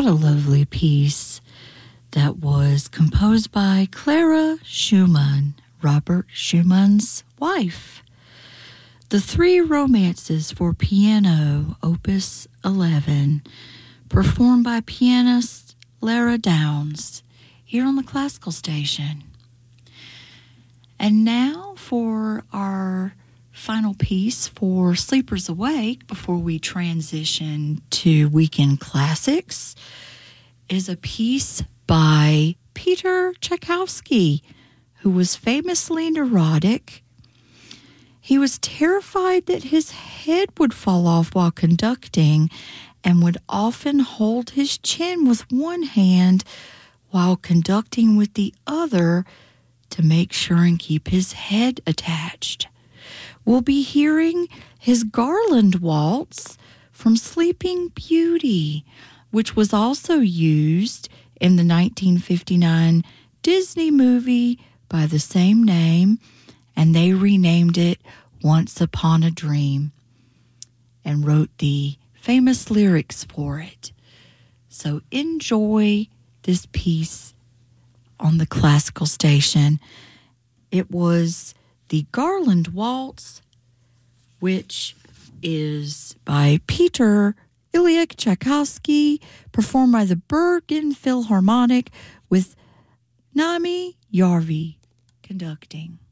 What a lovely piece that was composed by Clara Schumann, Robert Schumann's wife. The Three Romances for Piano, Opus 11, performed by pianist Lara Downs, here on the Classical Station. And now for our final piece for Sleepers Awake before we transition to Weekend Classics is a piece by Peter Tchaikovsky, who was famously neurotic. He was terrified that his head would fall off while conducting and would often hold his chin with one hand while conducting with the other to make sure and keep his head attached. We'll be hearing his Garland Waltz from Sleeping Beauty, which was also used in the 1959 Disney movie by the same name, and they renamed it Once Upon a Dream and wrote the famous lyrics for it. So enjoy this piece on the Classical Station. It was the Garland Waltz, which is by Peter Ilyich Tchaikovsky, performed by the Bergen Philharmonic with Nami Järvi conducting.